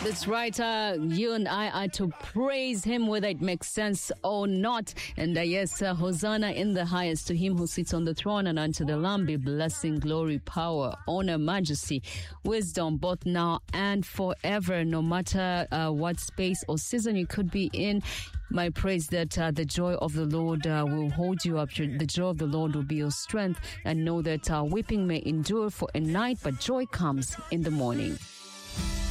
That's right. You and I are to praise him whether it makes sense or not. And yes, Hosanna in the highest to him who sits on the throne and unto the Lamb be blessing, glory, power, honor, majesty, wisdom, both now and forever. No matter what space or season you could be in, my praise that the joy of the Lord will hold you up. The joy of the Lord will be your strength. And know that weeping may endure for a night, but joy comes in the morning.